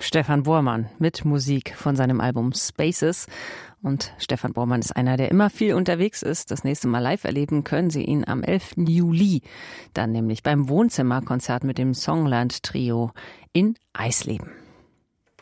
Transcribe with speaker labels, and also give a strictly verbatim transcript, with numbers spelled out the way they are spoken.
Speaker 1: Stefan Bormann mit Musik von seinem Album Spaces. Und Stefan Bormann ist einer, der immer viel unterwegs ist. Das nächste Mal live erleben können Sie ihn am elften Juli. Dann nämlich beim Wohnzimmerkonzert mit dem Songland Trio in Eisleben.